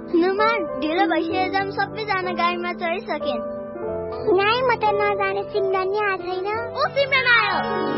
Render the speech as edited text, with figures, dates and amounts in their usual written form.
हनुमान ढिलो भइसक्यो जाम सबैजना गाडीमा चढिसकेन्। नाइ म त नजाने सिमरन नि आएको छैन। ओ सिमरन आयो।